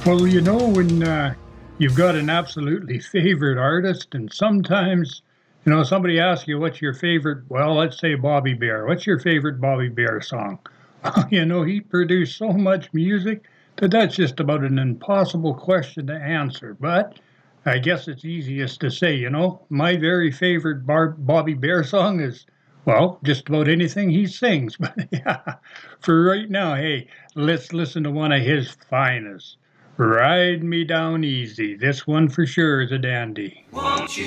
Well, when you've got an absolutely favorite artist, and sometimes, somebody asks you what's your favorite, well, let's say Bobby Bear. What's your favorite Bobby Bear song? He produced so much music that that's just about an impossible question to answer. But I guess it's easiest to say, my very favorite Bobby Bear song is, well, just about anything he sings. But yeah, for right now, hey, let's listen to one of his finest. Ride Me Down Easy. This one for sure is a dandy.